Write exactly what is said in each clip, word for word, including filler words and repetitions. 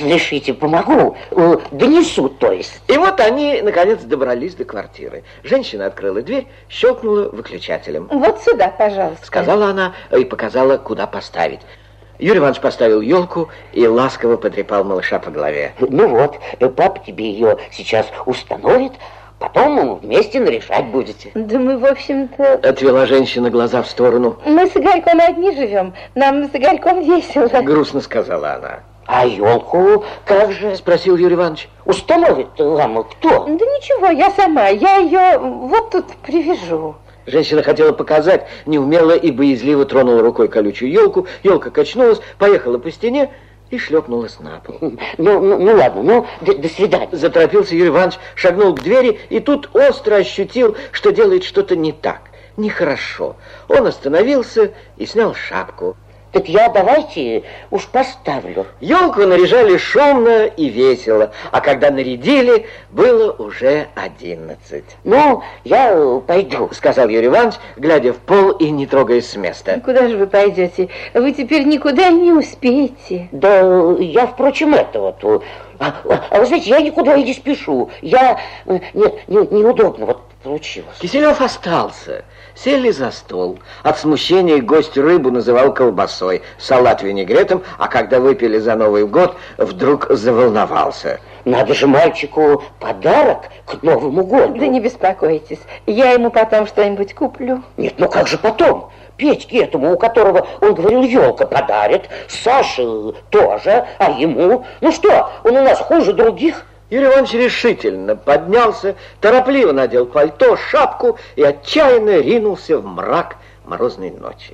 разрешите, помогу. Донесу, то есть. И вот они, наконец, добрались до квартиры. Женщина открыла дверь, щелкнула выключателем. Вот сюда, пожалуйста. Сказала она и показала, куда поставить. Юрий Иванович поставил елку и ласково потрепал малыша по голове. Ну вот, папа тебе ее сейчас установит, потом вместе нарешать будете. Да мы, в общем-то... Отвела женщина глаза в сторону. Мы с Игорьком одни живем, нам с Игорьком весело. Грустно сказала она. А елку как же? Спросил Юрий Иванович. Установит вам кто? Да ничего, я сама, я ее вот тут привяжу. Женщина хотела показать, неумело и боязливо тронула рукой колючую елку. Елка качнулась, поехала по стене и шлепнулась на пол. Ну, ну, ну ладно, ну, до, до свидания. Заторопился Юрий Иванович, шагнул к двери и тут остро ощутил, что делает что-то не так, нехорошо. Он остановился и снял шапку. Так я давайте уж поставлю. Елку наряжали шумно и весело, а когда нарядили, было уже одиннадцать. Ну, я пойду, сказал Юрий Иванович, глядя в пол и не трогаясь с места. Куда же вы пойдете? Вы теперь никуда не успеете. Да я, впрочем, это вот... А, а вы знаете, я никуда и не спешу. Я... Нет, не, неудобно вот получилось. Киселев остался. Сели за стол. От смущения гость рыбу называл колбасой, салат винегретом, а когда выпили за Новый год, вдруг заволновался. Надо же мальчику подарок к Новому году. Да не беспокойтесь, я ему потом что-нибудь куплю. Нет, ну как же потом? Петьке этому, у которого, он говорил, елка подарит, Саше тоже, а ему? Ну что, он у нас хуже других? Юрий Иванович решительно поднялся, торопливо надел пальто, шапку и отчаянно ринулся в мрак морозной ночи.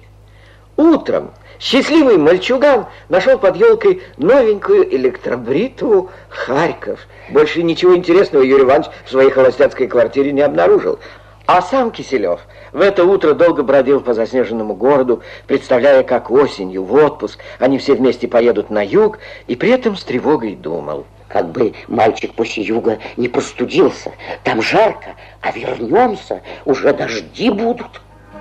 Утром счастливый мальчуган нашел под елкой новенькую электробритву «Харьков». Больше ничего интересного Юрий Иванович в своей холостяцкой квартире не обнаружил. А сам Киселев в это утро долго бродил по заснеженному городу, представляя, как осенью в отпуск они все вместе поедут на юг, и при этом с тревогой думал. Как бы мальчик после юга не простудился. Там жарко, а вернемся, уже дожди будут.